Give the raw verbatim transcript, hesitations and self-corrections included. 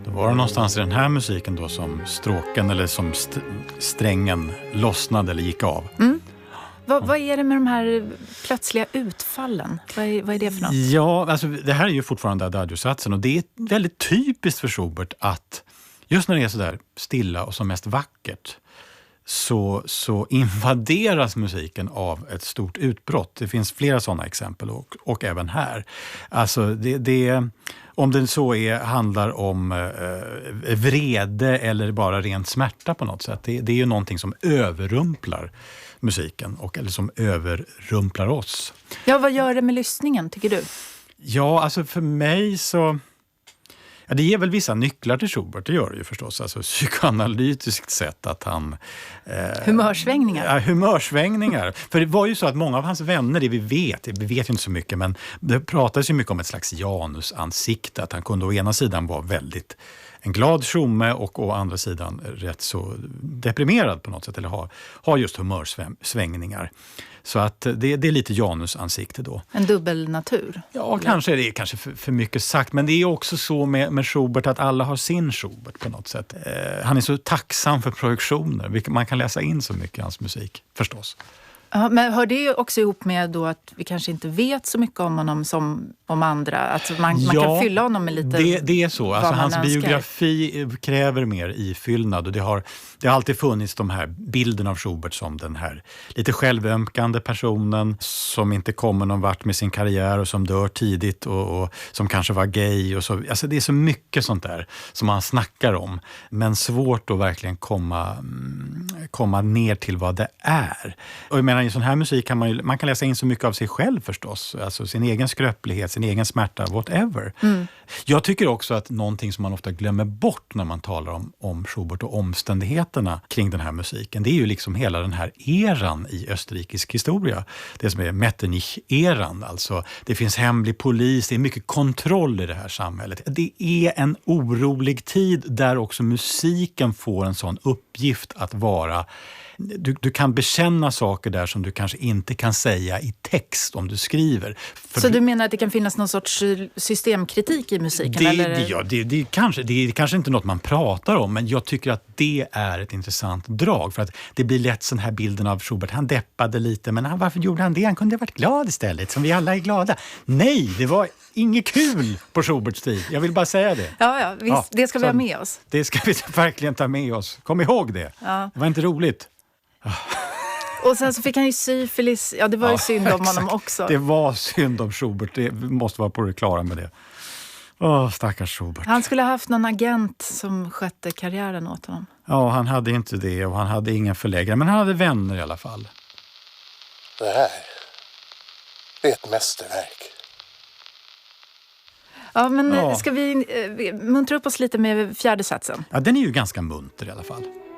Då var det någonstans i den här musiken då som stråken eller som st- strängen lossnade eller gick av. Mm. Vad, vad är det med de här plötsliga utfallen? Vad är, vad är det för något? Ja, alltså det här är ju fortfarande adagio-satsen och det är väldigt typiskt för Schubert att just när det är så där stilla och som mest vackert så, så invaderas musiken av ett stort utbrott. Det finns flera sådana exempel och, och även här. Alltså det, det, om det så är, handlar om eh, vrede eller bara rent smärta på något sätt. Det, det är ju någonting som överrumplar musiken och, eller som överrumplar oss. Ja, vad gör det med lyssningen tycker du? Ja, alltså för mig så... Ja, det ger väl vissa nycklar till Schubert, det gör det ju förstås. Alltså psykoanalytiskt sett att han... Eh, humörsvängningar. Ja, humörsvängningar. För det var ju så att många av hans vänner, det vi vet, vi vet ju inte så mycket, men det pratades ju mycket om ett slags Janusansikte. Att han kunde å ena sidan vara väldigt en glad tjomme och å andra sidan rätt så deprimerad på något sätt. Eller ha, ha just humörsvängningar. Så att det, det är lite Janusansikte då. En dubbel natur. Ja, kanske är det kanske för, för mycket sagt. Men det är också så med, med Schubert att alla har sin Schubert på något sätt. Eh, han är så tacksam för projektioner. Man kan läsa in så mycket i hans musik, förstås. Ja, men hör det också ihop med då att vi kanske inte vet så mycket om honom som om andra? Alltså man, ja, man kan fylla honom med lite... Det, det är så. Alltså hans önskar. biografi kräver mer ifyllnad. Och det, har, det har alltid funnits de här bilden av Schubert som den här lite självömkande personen som inte kommer någon vart med sin karriär och som dör tidigt och, och som kanske var gay. Och så. Alltså det är så mycket sånt där som man snackar om. Men svårt att verkligen komma, komma ner till vad det är. Och jag menar, i sån här musik kan man ju, man kan läsa in så mycket av sig själv förstås. Alltså sin egen skröplighet, sin egen smärta, whatever. Mm. Jag tycker också att någonting som man ofta glömmer bort när man talar om, om Schubert och omständigheterna kring den här musiken, det är ju liksom hela den här eran i österrikisk historia. Det som är Metternich-eran. Alltså, det finns hemlig polis, det är mycket kontroll i det här samhället. Det är en orolig tid där också musiken får en sån uppgift att vara... Du, du kan bekänna saker där som du kanske inte kan säga i text om du skriver. För så du menar att det kan finnas någon sorts systemkritik i musiken? Det, eller? Det, ja, det, det, kanske, det är kanske inte något man pratar om, men jag tycker att det är ett intressant drag. För att det blir lätt sån här bilden av Schubert. Han deppade lite, men han, varför gjorde han det? Han kunde ha varit glad istället, som vi alla är glada. Nej, det var inget kul på Schuberts tid. Jag vill bara säga det. Ja, ja, visst, ja det ska vi ha med oss. Det ska vi verkligen ta med oss. Kom ihåg det. Ja. Det var inte roligt. Och sen så fick han ju syfilis. Ja, det var ju ja, synd om exakt. Honom också. Det var synd om Schubert. Det måste vara på det klara med det. Åh, stackars Schubert. Han skulle ha haft någon agent som skötte karriären åt honom. Ja, han hade inte det och han hade ingen förläggare. Men han hade vänner i alla fall. Det här, det är ett mästerverk. Ja, men ja. Ska vi eh, muntra upp oss lite med fjärde satsen? Ja, den är ju ganska munter i alla fall.